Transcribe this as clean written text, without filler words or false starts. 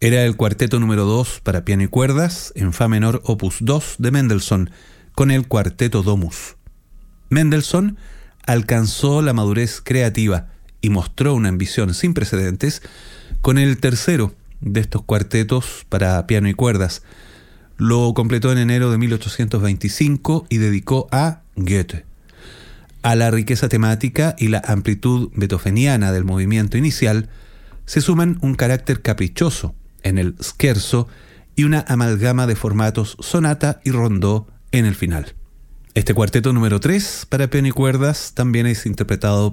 Era el cuarteto número 2 para piano y cuerdas en fa menor opus 2 de Mendelssohn, con el cuarteto Domus. Mendelssohn alcanzó la madurez creativa y mostró una ambición sin precedentes con el tercero de estos cuartetos para piano y cuerdas. Lo completó en enero de 1825 y dedicó a Goethe. A la riqueza temática y la amplitud beethoveniana del movimiento inicial se suman un carácter caprichoso en el scherzo y una amalgama de formatos sonata y rondó en el final. Este cuarteto número 3 para piano y cuerdas también es interpretado